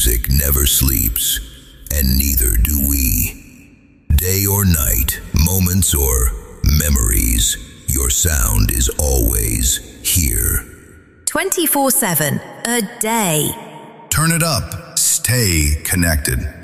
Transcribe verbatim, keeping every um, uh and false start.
music never sleeps, and neither do we. Day or night, moments or memories, your sound is always here. twenty-four seven, a day. Turn it up. Stay connected.